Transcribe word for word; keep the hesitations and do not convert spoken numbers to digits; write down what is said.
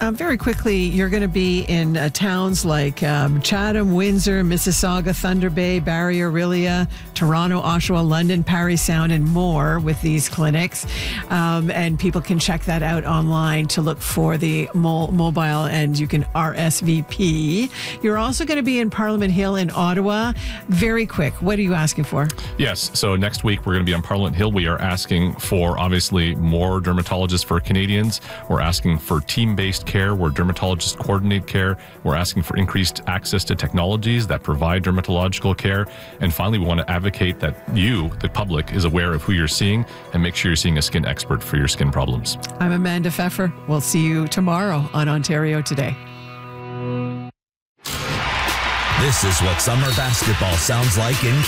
Um, very quickly, you're going to be in uh, towns like um, Chatham, Windsor, Mississauga, Thunder Bay, Barrie, Orillia, Toronto, Oshawa, London, Parry Sound, and more with these clinics. Um, and people can check that out online to look for the mo- mobile, and you can R S V P. You're also going to be in Parliament Hill in Ottawa. Very quick, what are you asking for? Yes, so next week we're going to be on Parliament Hill. We are asking for, obviously, more dermatologists for Canadians. We're asking for team-based care where dermatologists coordinate care. We're asking for increased access to technologies that provide dermatological care. And finally, we want to advocate that you, the public, is aware of who you're seeing and make sure you're seeing a skin expert for your skin problems. I'm Amanda Pfeffer. We'll see you tomorrow on Ontario Today. This is what summer basketball sounds like in